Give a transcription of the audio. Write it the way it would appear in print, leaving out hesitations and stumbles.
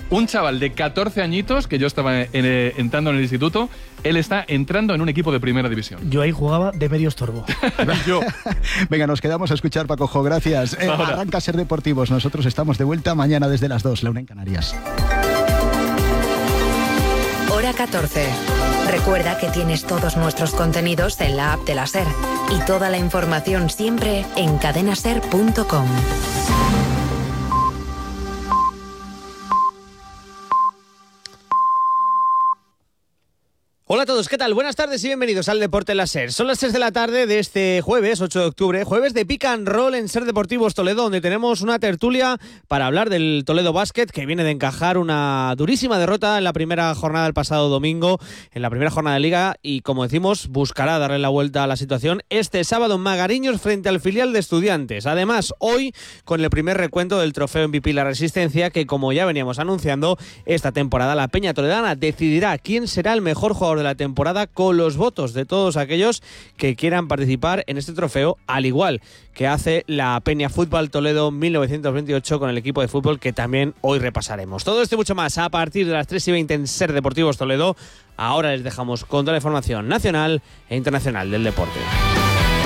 Un chaval de 14 añitos, que yo estaba entrando en el instituto, él está entrando en un equipo de primera división. Yo ahí jugaba de medio estorbo. Yo. Venga, nos quedamos a escuchar, Pacojo, gracias. Arranca Ser Deportivos, nosotros estamos de vuelta mañana desde las 2, la 1 en Canarias. Hora 14. Recuerda que tienes todos nuestros contenidos en la app de la SER y toda la información siempre en cadenaser.com. Hola a todos, ¿qué tal? Buenas tardes y bienvenidos al Deporte en la SER. Son las 6 de la tarde de este jueves, 8 de octubre, jueves de Pick and Roll en Ser Deportivos Toledo, donde tenemos una tertulia para hablar del Toledo Basket, que viene de encajar una durísima derrota en la primera jornada del pasado domingo, en la primera jornada de Liga, y como decimos, buscará darle la vuelta a la situación este sábado en Magariños frente al filial de Estudiantes. Además, hoy, con el primer recuento del trofeo MVP La Resistencia, que como ya veníamos anunciando, esta temporada la Peña Toledana decidirá quién será el mejor jugador de la temporada con los votos de todos aquellos que quieran participar en este trofeo, al igual que hace la Peña Fútbol Toledo 1928 con el equipo de fútbol que también hoy repasaremos. Todo esto y mucho más a partir de las 3:20 en Ser Deportivos Toledo. Ahora les dejamos con toda la información nacional e internacional del deporte.